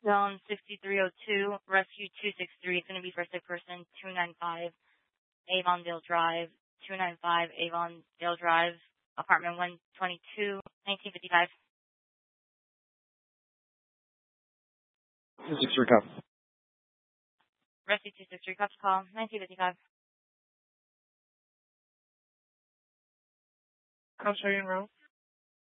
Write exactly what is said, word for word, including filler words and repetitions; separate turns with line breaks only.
Zone sixty-three oh two, Rescue two six three. It's going to be for sick person two ninety-five, Avondale Drive, two ninety-five, Avondale Drive, apartment one twenty-two, nineteen fifty-five.
two six three cop.
Rescue two six three, cops call, nineteen fifty-five.
Cops are in route.